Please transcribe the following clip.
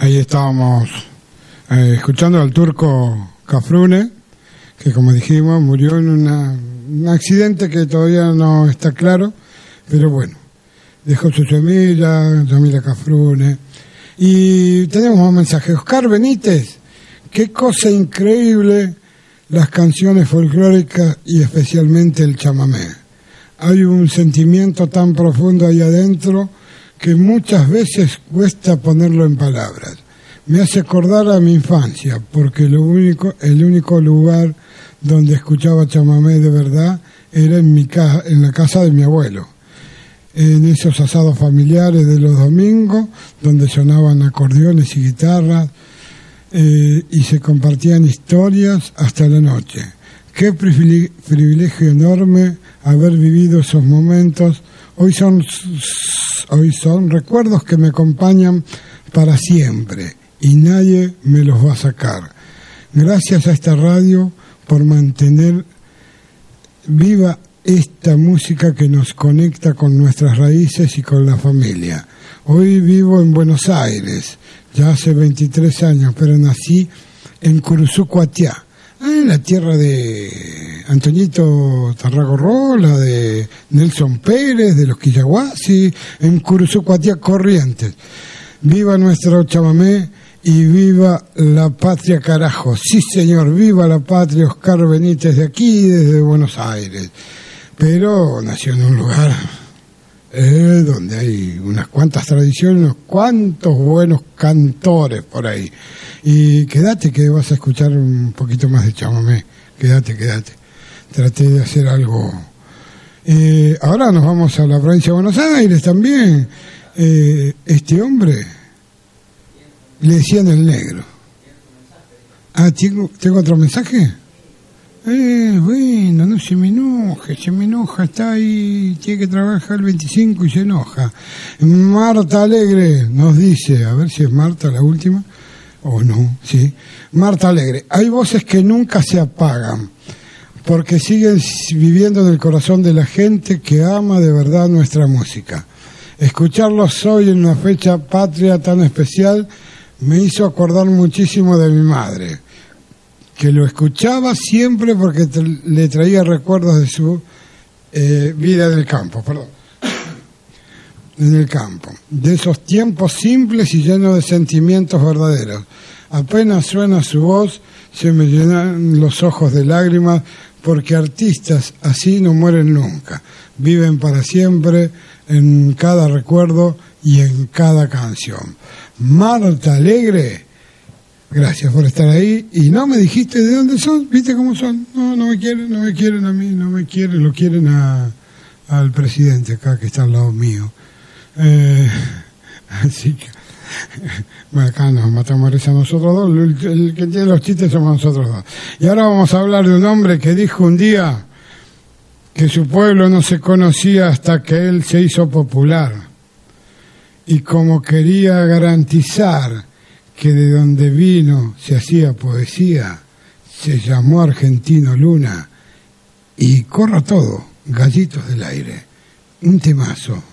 Ahí estábamos escuchando al turco Cafrune, que como dijimos murió en un accidente que todavía no está claro, pero bueno, dejó su semilla, Yamila Cafrune. Y tenemos un mensaje. Oscar Benítez, qué cosa increíble las canciones folclóricas y especialmente el chamamé. Hay un sentimiento tan profundo ahí adentro que muchas veces cuesta ponerlo en palabras. Me hace acordar a mi infancia, porque el único lugar donde escuchaba chamamé de verdad era en la casa de mi abuelo. En esos asados familiares de los domingos, donde sonaban acordeones y guitarras, y se compartían historias hasta la noche. Qué privilegio enorme haber vivido esos momentos. Hoy son recuerdos que me acompañan para siempre y nadie me los va a sacar. Gracias a esta radio por mantener viva esta música que nos conecta con nuestras raíces y con la familia. Hoy vivo en Buenos Aires, ya hace 23 años, pero nací en Curuzú, Cuatiá, en la tierra de Antoñito Tarragorrola, de Nelson Pérez, de los Quillahuasi, en Curuzú, Cuatiá, Corrientes. Viva nuestro chamamé y viva la patria, carajo. Sí, señor, viva la patria. Oscar Benítez, de aquí, desde Buenos Aires. Pero nació en un lugar donde hay unas cuantas tradiciones, unos cuantos buenos cantores por ahí. Y quédate que vas a escuchar un poquito más de chamamé. Quédate. Traté de hacer algo. Ahora nos vamos a la provincia de Buenos Aires también. Este hombre le decían el negro. Ah, ¿tengo otro mensaje? Bueno, no se me enoja, está ahí, tiene que trabajar el 25 y se enoja. Marta Alegre nos dice, a ver si es Marta la última, o no, sí. Marta Alegre, hay voces que nunca se apagan, porque siguen viviendo en el corazón de la gente que ama de verdad nuestra música. Escucharlos hoy en una fecha patria tan especial me hizo acordar muchísimo de mi madre, que lo escuchaba siempre porque le traía recuerdos de su vida en el campo, en el campo, de esos tiempos simples y llenos de sentimientos verdaderos. Apenas suena su voz, se me llenan los ojos de lágrimas, porque artistas así no mueren nunca, viven para siempre en cada recuerdo y en cada canción. Marta Alegre, gracias por estar ahí. Y no me dijiste de dónde son, viste cómo son. No me quieren a mí, lo quieren al presidente acá que está al lado mío. Así que bueno, acá nos matamos a nosotros dos, el que tiene los chistes somos nosotros dos. Y ahora vamos a hablar de un hombre que dijo un día que su pueblo no se conocía hasta que él se hizo popular. Y como quería garantizar que de donde vino se hacía poesía, se llamó Argentino Luna. Y corra todo, Gallitos del Aire, un temazo.